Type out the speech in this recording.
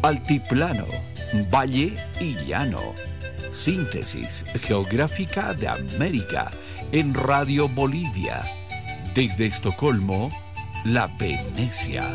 Altiplano, valle y llano. Síntesis geográfica de América en Radio Bolivia. Desde Estocolmo, La Venecia.